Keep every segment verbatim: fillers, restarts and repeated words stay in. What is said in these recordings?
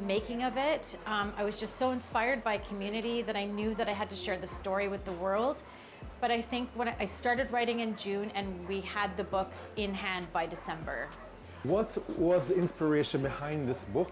making of it. Um, I was just so inspired by community that I knew that I had to share the story with the world. But I think when I started writing in June and we had the books in hand by December. What was the inspiration behind this book?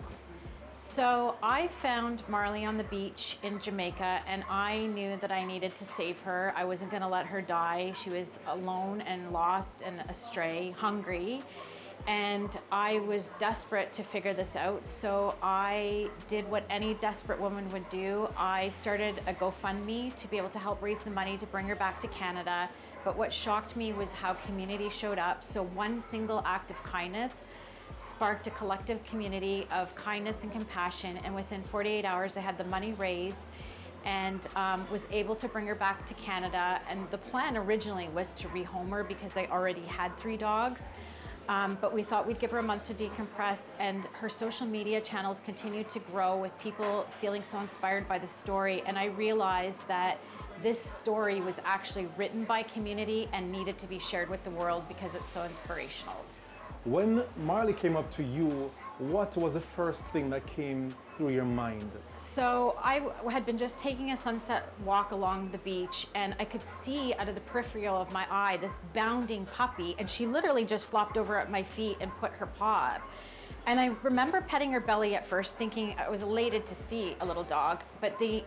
So I found Marley on the beach in Jamaica, and I knew that I needed to save her. I wasn't going to let her die. She was alone and lost and astray, hungry. And I was desperate to figure this out. So I did what any desperate woman would do. I started a GoFundMe to be able to help raise the money to bring her back to Canada. But what shocked me was how community showed up. So one single act of kindness sparked a collective community of kindness and compassion, and within forty-eight hours I had the money raised and um, was able to bring her back to Canada. And the plan originally was to rehome her because I already had three dogs, um, but we thought we'd give her a month to decompress, and her social media channels continued to grow with people feeling so inspired by the story. And I realized that this story was actually written by community and needed to be shared with the world because it's so inspirational. When Marley came up to you, what was the first thing that came through your mind? So I w- had been just taking a sunset walk along the beach, and I could see out of the peripheral of my eye this bounding puppy, and she literally just flopped over at my feet and put her paw up. And I remember petting her belly at first, thinking I was elated to see a little dog, but the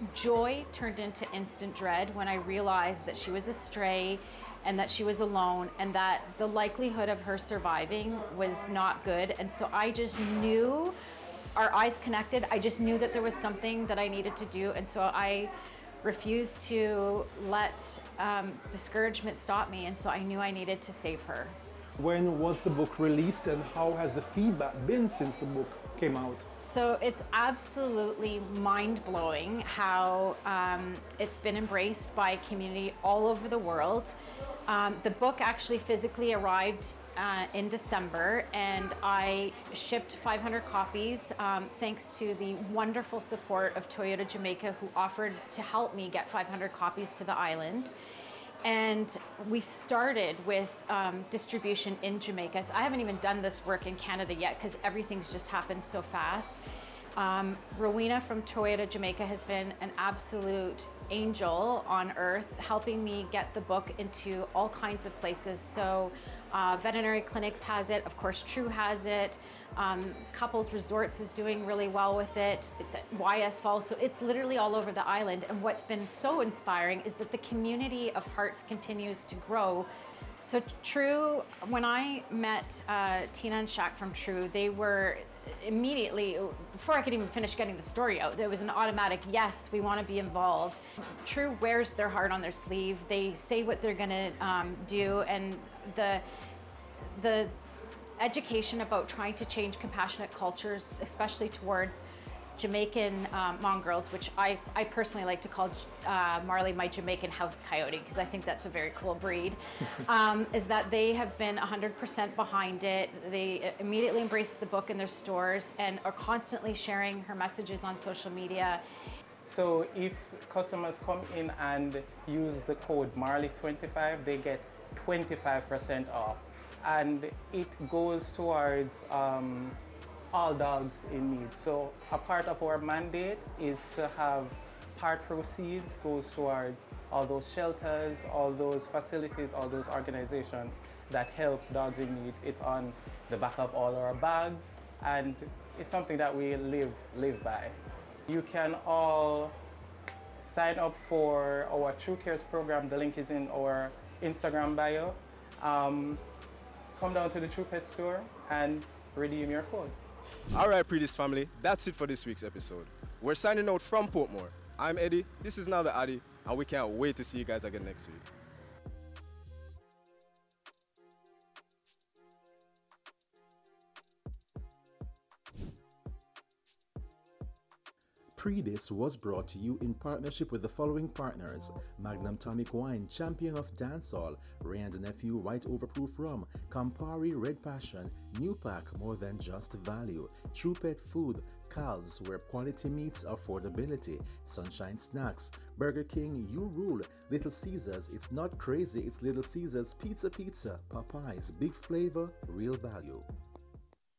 joy turned into instant dread when I realized that she was a stray and that she was alone, and that the likelihood of her surviving was not good. And so I just knew, our eyes connected, I just knew that there was something that I needed to do. And so I refused to let um, discouragement stop me. And so I knew I needed to save her. When was the book released, and how has the feedback been since the book came out? So it's absolutely mind-blowing how um, it's been embraced by community all over the world. Um, the book actually physically arrived uh, in December, and I shipped five hundred copies um, thanks to the wonderful support of Toyota Jamaica, who offered to help me get five hundred copies to the island. And we started with um, distribution in Jamaica. So I haven't even done this work in Canada yet because everything's just happened so fast. Um, Rowena from Toyota Jamaica has been an absolute angel on earth, helping me get the book into all kinds of places. So uh, Veterinary Clinics has it, of course True has it, um, Couples Resorts is doing really well with it, it's at Y S Falls, so it's literally all over the island. And what's been so inspiring is that the community of hearts continues to grow. So True, when I met uh, Tina and Shaq from True, they were immediately, before I could even finish getting the story out, there was an automatic, yes, we want to be involved. True wears their heart on their sleeve. They say what they're going to um, do, and the the education about trying to change compassionate cultures, especially towards Jamaican um, mongrels, which I, I personally like to call uh, Marley my Jamaican house coyote, because I think that's a very cool breed, um, is that they have been one hundred percent behind it. They immediately embraced the book in their stores and are constantly sharing her messages on social media. So if customers come in and use the code Marley twenty-five, they get twenty-five percent off. And it goes towards um, all dogs in need. So a part of our mandate is to have part proceeds goes towards all those shelters, all those facilities, all those organizations that help dogs in need. It's on the back of all our bags, and it's something that we live live by. You can all sign up for our True Cares program. The link is in our Instagram bio. Um, come down to the True Pet store and redeem your code. All right, Predis family, that's it for this week's episode. We're signing out from Portmore. I'm Eddie, this is now the Addy, and we can't wait to see you guys again next week. Predis was brought to you in partnership with the following partners: Magnum Tonic Wine, champion of dancehall; Ray and Nephew White Overproof Rum, Campari Red Passion, New Pack, more than just value; True Pet Food, Cal's, where quality meets affordability; Sunshine Snacks, Burger King, You Rule; Little Caesars, it's not crazy, it's Little Caesars; Pizza Pizza, Popeyes, big flavor, real value.